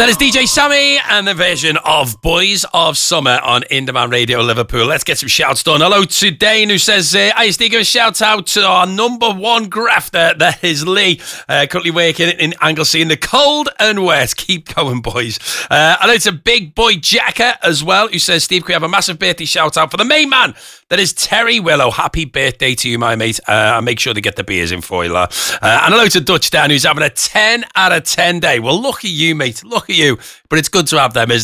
That is DJ Sammy and the version of Boys of Summer on In Demand Radio Liverpool. Let's get some shouts done. Hello to Dane, who says, I used to give a shout out to our number one grafter. That is Lee, currently working in Anglesey in the cold and wet. Keep going, boys. Hello to Big Boy Jacker as well, who says, Steve, can we have a massive birthday shout out for the main man? That is Terry Willow. Happy birthday to you, my mate. I'll make sure to get the beers in for you. And hello to Dutch Dan, who's having a 10 out of 10 day. Well, look at you, mate. Look at you. But it's good to have them, isn't it?